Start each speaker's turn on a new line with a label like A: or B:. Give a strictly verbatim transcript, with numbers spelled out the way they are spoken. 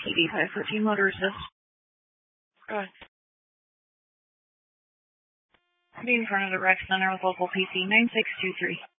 A: T D five fourteen motor assist. Go ahead. Be in front of the rec center with local P C nine six two three.